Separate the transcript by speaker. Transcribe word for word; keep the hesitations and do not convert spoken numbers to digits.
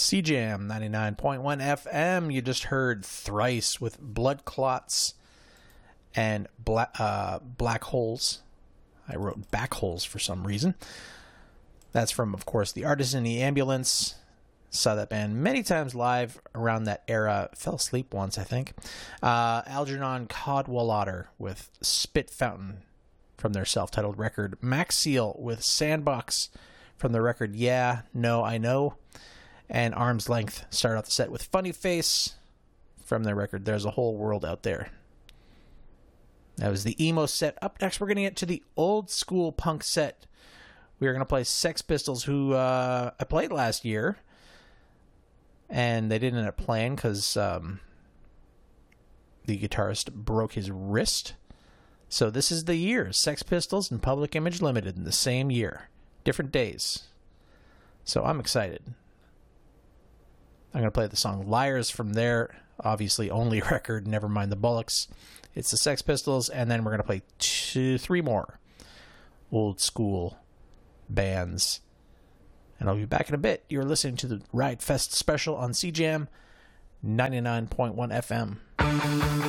Speaker 1: C Jam ninety-nine point one F M. You just heard Thrice with Blood Clots and Black, uh, Black Holes. I wrote Back Holes for some reason. That's from, of course, The Artist in the Ambulance. Saw that band many times live around that era. Fell asleep once, I think. Uh, Algernon Cadwallader with Spit Fountain from their self-titled record. Max Seal with Sandbox from the record Yeah, No, I Know. And Arm's Length started off the set with Funny Face from their record There's a Whole World Out There. That was the emo set. Up next, we're going to get to the old school punk set. We're going to play Sex Pistols, who uh, I played last year. And they didn't end up playing because um, the guitarist broke his wrist. So this is the year. Sex Pistols and Public Image Limited in the same year. Different days. So I'm excited. I'm going to play the song Liars from their obviously only record, Never Mind the Bollocks. It's the Sex Pistols, and then we're going to play two, three more old school bands. And I'll be back in a bit. You're listening to the Riot Fest special on C Jam ninety-nine point one F M.